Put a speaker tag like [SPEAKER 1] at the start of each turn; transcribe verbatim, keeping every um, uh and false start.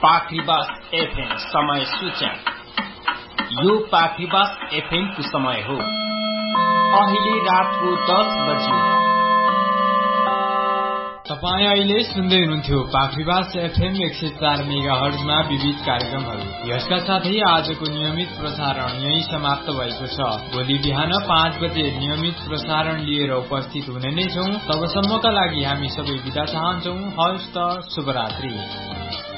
[SPEAKER 1] पाखरीबास FM समय सूचक। यो पाखरीबास एफएम को समय हो अहिले रातको दस बज्यो।
[SPEAKER 2] तपाईं अहिले सुन्दै हुनुहुन्थ्यो पाखरीबास एफएम एक सय चार मेगा हर्जमा विविध कार्यक्रमहरू। यसका साथै आजको नियमित प्रसारण यही समाप्त भएको छ। भोलि बिहान पाँच बजे नियमित प्रसारण लिएर उपस्थित हुने नै छौं। तबसम्मका लागि हामी सबै बिदा चाहन्छौं। हवस् त, शुभरात्रि।